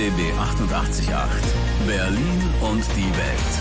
RBB 88.8 Berlin und die Welt.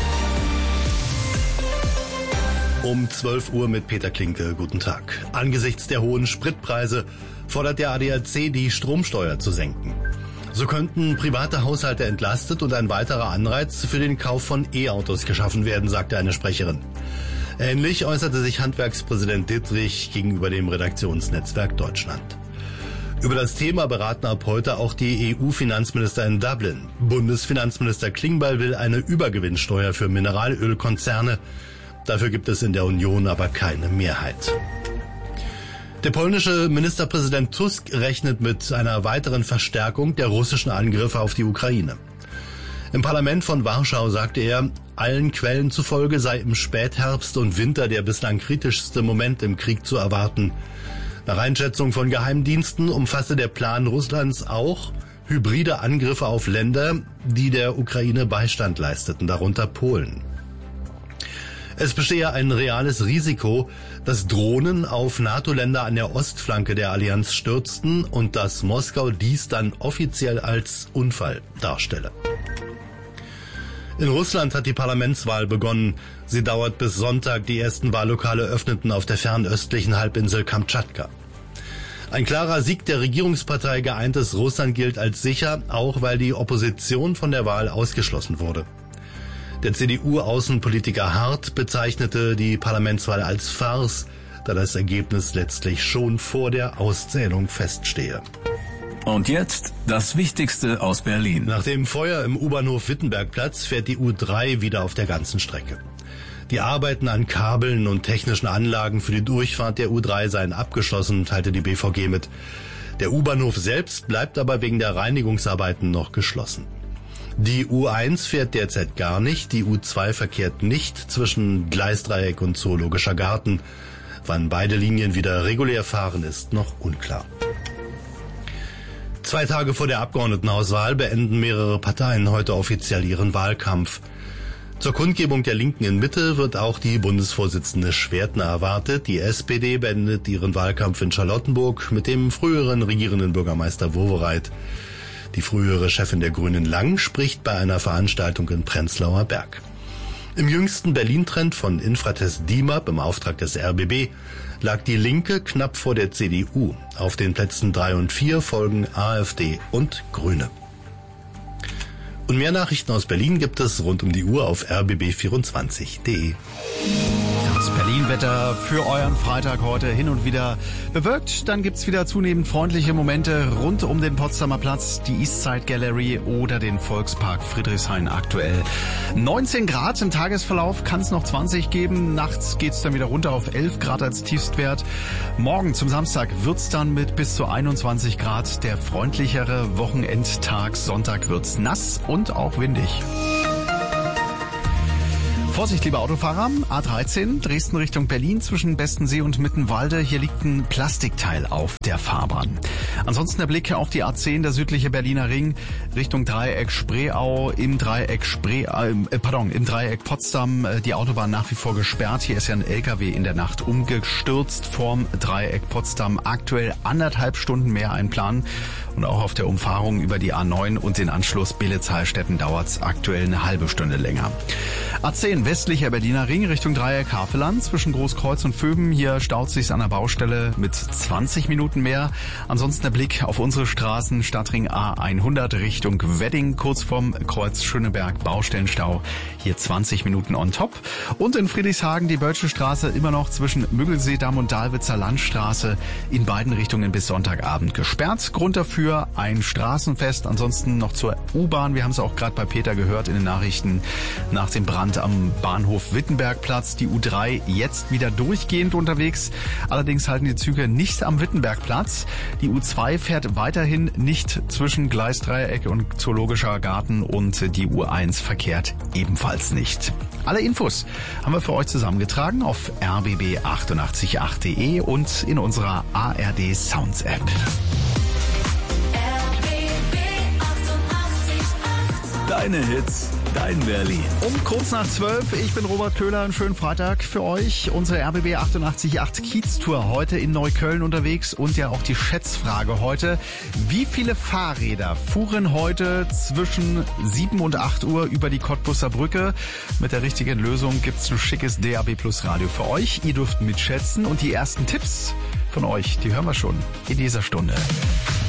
Um 12 Uhr mit Peter Klinke. Guten Tag. Angesichts der hohen Spritpreise fordert der ADAC, die Stromsteuer zu senken. So könnten private Haushalte entlastet und ein weiterer Anreiz für den Kauf von E-Autos geschaffen werden, sagte eine Sprecherin. Ähnlich äußerte sich Handwerkspräsident Dittrich gegenüber dem Redaktionsnetzwerk Deutschland. Über das Thema beraten ab heute auch die EU-Finanzminister in Dublin. Bundesfinanzminister Klingbeil will eine Übergewinnsteuer für Mineralölkonzerne. Dafür gibt es in der Union aber keine Mehrheit. Der polnische Ministerpräsident Tusk rechnet mit einer weiteren Verstärkung der russischen Angriffe auf die Ukraine. Im Parlament von Warschau sagte er, allen Quellen zufolge sei im Spätherbst und Winter der bislang kritischste Moment im Krieg zu erwarten. Nach Einschätzung von Geheimdiensten umfasste der Plan Russlands auch hybride Angriffe auf Länder, die der Ukraine Beistand leisteten, darunter Polen. Es bestehe ein reales Risiko, dass Drohnen auf NATO-Länder an der Ostflanke der Allianz stürzten und dass Moskau dies dann offiziell als Unfall darstelle. In Russland hat die Parlamentswahl begonnen. Sie dauert bis Sonntag. Die ersten Wahllokale öffneten auf der fernöstlichen Halbinsel Kamtschatka. Ein klarer Sieg der Regierungspartei Geeintes Russland gilt als sicher, auch weil die Opposition von der Wahl ausgeschlossen wurde. Der CDU-Außenpolitiker Hart bezeichnete die Parlamentswahl als Farce, da das Ergebnis letztlich schon vor der Auszählung feststehe. Und jetzt das Wichtigste aus Berlin. Nach dem Feuer im U-Bahnhof Wittenbergplatz fährt die U3 wieder auf der ganzen Strecke. Die Arbeiten an Kabeln und technischen Anlagen für die Durchfahrt der U3 seien abgeschlossen, teilte die BVG mit. Der U-Bahnhof selbst bleibt aber wegen der Reinigungsarbeiten noch geschlossen. Die U1 fährt derzeit gar nicht, die U2 verkehrt nicht zwischen Gleisdreieck und Zoologischer Garten. Wann beide Linien wieder regulär fahren, ist noch unklar. 2 Tage vor der Abgeordnetenhauswahl beenden mehrere Parteien heute offiziell ihren Wahlkampf. Zur Kundgebung der Linken in Mitte wird auch die Bundesvorsitzende Schwertner erwartet. Die SPD beendet ihren Wahlkampf in Charlottenburg mit dem früheren regierenden Bürgermeister Wowereit. Die frühere Chefin der Grünen Lang spricht bei einer Veranstaltung in Prenzlauer Berg. Im jüngsten Berlin-Trend von Infratest DIMAP im Auftrag des RBB lag die Linke knapp vor der CDU. Auf den Plätzen 3 und 4 folgen AfD und Grüne. Und mehr Nachrichten aus Berlin gibt es rund um die Uhr auf rbb24.de. Das Berlin-Wetter für euren Freitag heute hin und wieder bewölkt. Dann gibt's wieder zunehmend freundliche Momente rund um den Potsdamer Platz, die Eastside Gallery oder den Volkspark Friedrichshain aktuell. 19 Grad im Tagesverlauf, kann es noch 20 geben. Nachts geht's dann wieder runter auf 11 Grad als Tiefstwert. Morgen zum Samstag wird's dann mit bis zu 21 Grad der freundlichere Wochenendtag. Sonntag wird's nass und auch windig. Vorsicht, liebe Autofahrer, A13, Dresden Richtung Berlin zwischen Bestensee und Mittenwalde. Hier liegt ein Plastikteil auf der Fahrbahn. Ansonsten der Blick auf die A10, der südliche Berliner Ring, Richtung Dreieck Spreeau, im Dreieck Potsdam, die Autobahn nach wie vor gesperrt. Hier ist ja ein LKW in der Nacht umgestürzt vorm Dreieck Potsdam. Aktuell 1,5 Stunden mehr einplanen. Und auch auf der Umfahrung über die A9 und den Anschluss Belitz-Heilstätten dauert's aktuell eine halbe Stunde länger. A10, westlicher Berliner Ring Richtung Dreieck Havelland zwischen Großkreuz und Vöben. Hier staut sich's an der Baustelle mit 20 Minuten mehr. Ansonsten der Blick auf unsere Straßen. Stadtring A100 Richtung Wedding, kurz vorm Kreuz Schöneberg, Baustellenstau. Hier 20 Minuten on top. Und in Friedrichshagen die Bölsche Straße immer noch zwischen Müggelseedamm und Dahlwitzer Landstraße in beiden Richtungen bis Sonntagabend gesperrt. Grund dafür ein Straßenfest. Ansonsten noch zur U-Bahn. Wir haben es auch gerade bei Peter gehört in den Nachrichten nach dem Brand am Bahnhof Wittenbergplatz. Die U3 jetzt wieder durchgehend unterwegs. Allerdings halten die Züge nicht am Wittenbergplatz. Die U2 fährt weiterhin nicht zwischen Gleisdreieck und Zoologischer Garten und die U1 verkehrt ebenfalls nicht. Alle Infos haben wir für euch zusammengetragen auf rbb888.de und in unserer ARD Sounds App. Deine Hits, dein Berlin. Um kurz nach 12, ich bin Robert Köhler, einen schönen Freitag für euch. Unsere RBB 88.8 Kiez-Tour heute in Neukölln unterwegs und ja auch die Schätzfrage heute. Wie viele Fahrräder fuhren heute zwischen 7 und 8 Uhr über die Cottbusser Brücke? Mit der richtigen Lösung gibt's ein schickes DAB Plus Radio für euch. Ihr dürft mitschätzen und die ersten Tipps von euch, die hören wir schon in dieser Stunde.